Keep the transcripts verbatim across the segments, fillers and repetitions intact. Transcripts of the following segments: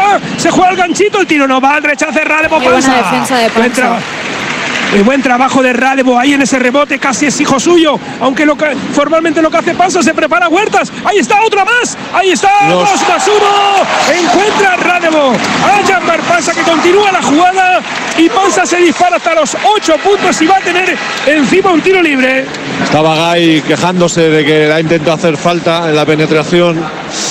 Pansa, se juega el ganchito, el tiro no va, el rechace Radebo Pansa. Buena defensa de Pansa. Buen, traba eh, buen trabajo de Radebo ahí en ese rebote, casi es hijo suyo, aunque lo que, formalmente lo que hace Pansa, se prepara Huertas, ahí está otra más, ahí está, Los... dos más uno, encuentra a Radebo, a Jean-Marc Pansa que continúa la jugada y Pansa se dispara hasta los ocho puntos y va a tener encima un tiro libre. Estaba Gay quejándose de que la intentó hacer falta en la penetración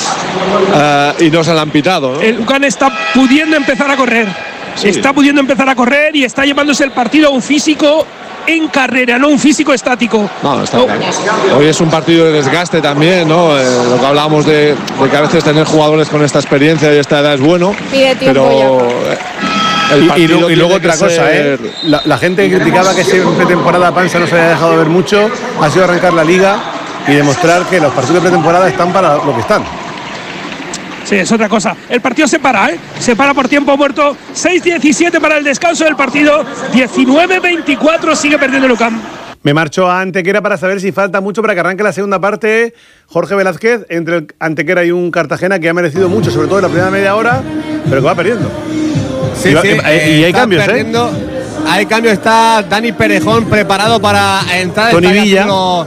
uh, y no se la han pitado, ¿no? El UCAM está pudiendo empezar a correr. Sí. Está pudiendo empezar a correr y está llevándose el partido a un físico en carrera, no un físico estático. No, está claro. Hoy es un partido de desgaste también, ¿no? Eh, lo que hablábamos de, de que a veces tener jugadores con esta experiencia y esta edad es bueno. Pide tiempo pero ya. El y, y, y luego otra ser... cosa, ¿eh? La, la gente que criticaba que en pretemporada Pansa no se había dejado ver mucho, ha sido arrancar la liga y demostrar que los partidos de pretemporada están para lo que están. Sí, es otra cosa. El partido se para, ¿eh? Se para por tiempo muerto. seis diecisiete para el descanso del partido. diecinueve veinticuatro sigue perdiendo el UCAM. Me marcho a Antequera para saber si falta mucho para que arranque la segunda parte. Jorge Velázquez, entre el Antequera y un Cartagena que ha merecido mucho, sobre todo en la primera media hora, pero que va perdiendo. Sí, y, va, sí, y, eh, y hay cambios, perdiendo. ¿eh? Hay cambios, está Dani Perejón preparado para entrar. Tony Villa.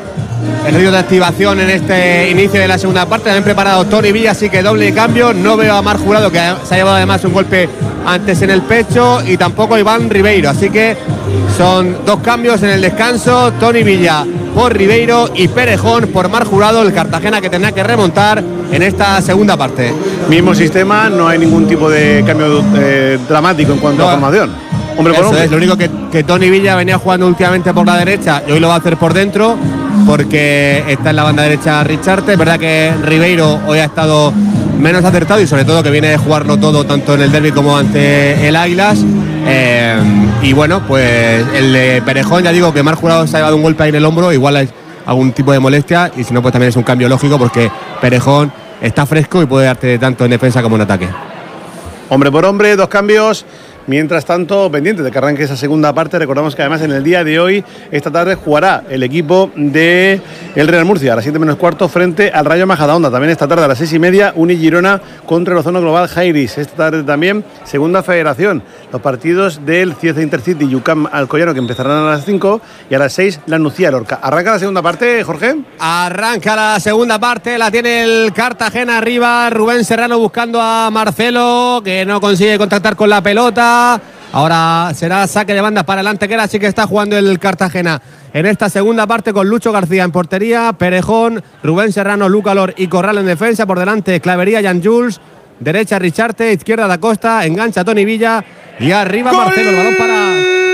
El río de activación en este inicio de la segunda parte. También preparado Tony Villa, así que doble cambio. No veo a Mar Jurado, que se ha llevado además un golpe antes en el pecho, y tampoco a Iván Ribeiro. Así que son dos cambios en el descanso. Tony Villa por Ribeiro y Perejón por Mar Jurado, el Cartagena que tendrá que remontar en esta segunda parte. Mismo sistema, no hay ningún tipo de cambio eh, dramático en cuanto no, a formación. Hombre por hombre. Es lo único que, que Tony Villa venía jugando últimamente por la derecha y hoy lo va a hacer por dentro, porque está en la banda derecha Richarte. Es verdad que Ribeiro hoy ha estado menos acertado y sobre todo que viene de jugarlo todo tanto en el derbi como ante el Águilas. Eh, y bueno, pues el de Perejón, ya digo que Mar Jurado se ha llevado un golpe ahí en el hombro, igual hay algún tipo de molestia, y si no pues también es un cambio lógico porque Perejón está fresco y puede darte tanto en defensa como en ataque. Hombre por hombre, dos cambios. Mientras tanto, pendiente de que arranque esa segunda parte, recordamos que además en el día de hoy, esta tarde, jugará el equipo de el Real Murcia a las siete menos cuarto frente al Rayo Majadahonda. También esta tarde a las seis y media, Uni Girona contra el Ozono Global Jairis. Esta tarde también, segunda federación, los partidos del Cieza Intercity y UCAM Alcoyano, que empezarán a las cinco, y a las seis la Nucía Lorca. ¿Arranca la segunda parte, Jorge? Arranca la segunda parte, la tiene el Cartagena arriba. Rubén Serrano buscando a Marcelo, que no consigue contactar con la pelota. Ahora será saque de bandas para el Antequera, así que está jugando el Cartagena en esta segunda parte con Lucho García en portería, Perejón, Rubén Serrano, Luca Lor y Corral en defensa. Por delante Clavería, Jan Jules, derecha Richarte, izquierda Da Costa, engancha Tony Villa y arriba ¡gol! Marcelo, el balón para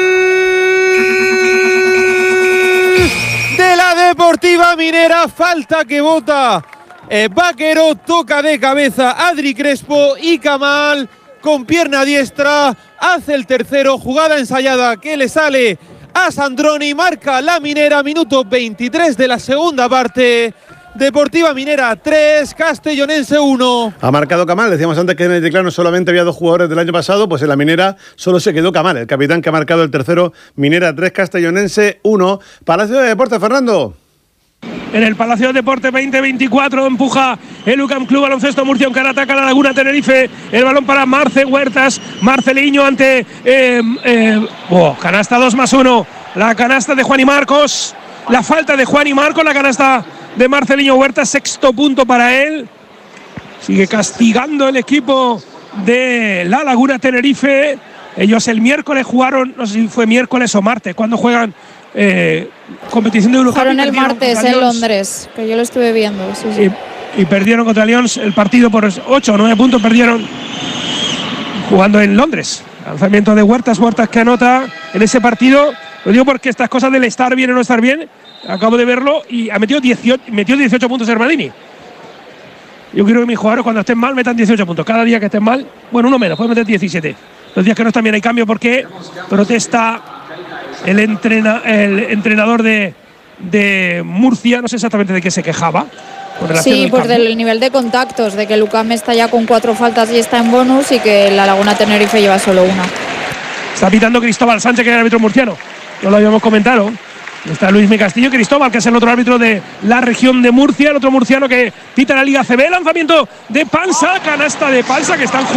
de la Deportiva Minera. Falta que bota eh, Vaquero, toca de cabeza Adri Crespo y Kamal con pierna diestra hace el tercero, jugada ensayada que le sale a Sandroni, marca la Minera, minuto veintitrés de la segunda parte. Deportiva Minera tres, Castellonense uno. Ha marcado Kamal, decíamos antes que en el declano solamente había dos jugadores del año pasado, pues en la Minera solo se quedó Kamal, el capitán que ha marcado el tercero. Minera tres, Castellonense uno. Palacio de Deportes, Fernando. En el Palacio de Deportes veinte veinticuatro empuja el UCAM Club Baloncesto Murcia, que ataca la Laguna Tenerife. El balón para Marce Huertas, Marceliño ante eh, eh, oh, canasta dos más uno, la canasta de Juan y Marcos, la falta de Juan y Marcos, la canasta de Marceliño Huertas, sexto punto para él. Sigue castigando el equipo de la Laguna Tenerife. Ellos el miércoles jugaron, no sé si fue miércoles o martes, cuando juegan Eh, competición de Eurocup. Fueron el martes en Londres, que yo lo estuve viendo. Sí, sí. Y, y perdieron contra Lions el partido por ocho o nueve puntos, perdieron jugando en Londres. Lanzamiento de Huertas, Huertas que anota en ese partido. Lo digo porque estas cosas del estar bien o no estar bien, acabo de verlo y ha metido dieciocho, metió dieciocho puntos Hermadini. Yo quiero que mis jugadores cuando estén mal metan dieciocho puntos. Cada día que estén mal, bueno, uno menos, pueden meter diecisiete. Los días que no están bien hay cambio porque protesta el, entrena, el entrenador de, de Murcia, no sé exactamente de qué se quejaba. Sí, pues del nivel de contactos, de que el UCAM está ya con cuatro faltas y está en bonus, y que la Laguna Tenerife lleva solo una. Está pitando Cristóbal Sánchez, que es el árbitro murciano. No lo habíamos comentado. Está Luis Mi Castillo, Cristóbal, que es el otro árbitro de la región de Murcia, el otro murciano que pita la Liga A C B. Lanzamiento de Pansa, canasta de Pansa, que están